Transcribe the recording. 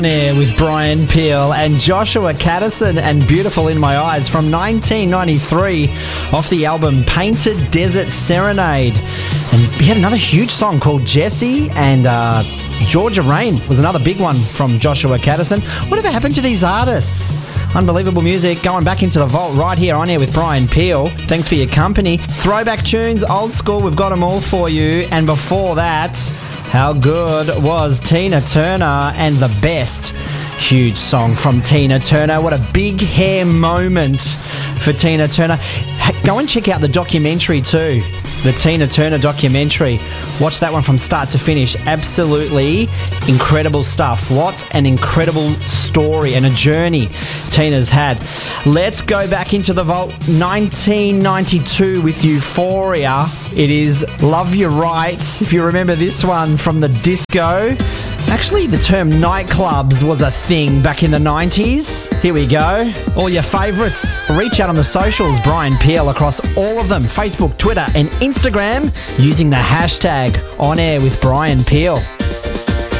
There with Brian Peel and Joshua Caddison and Beautiful in My Eyes from 1993 off the album Painted Desert Serenade. And we had another huge song called Jessie, and Georgia Rain was another big one from Joshua Caddison. Whatever happened to these artists? Unbelievable music going back into the vault right here on air with Brian Peel. Thanks for your company. Throwback tunes, old school, we've got them all for you. And before that, how good was Tina Turner and The Best? Huge song from Tina Turner. What a big hair moment for Tina Turner. Go and check out the documentary too. The Tina Turner documentary. Watch that one from start to finish. Absolutely incredible stuff. What an incredible story and a journey Tina's had. Let's go back into the vault. 1992 with Euphoria. It is Love You Right. If you remember this one from the disco. Actually, the term nightclubs was a thing back in the 90s. Here we go. All your favourites. Reach out on the socials, Brian Peel, across all of them. Facebook, Twitter and Instagram using the hashtag OnAirWithBrianPeel.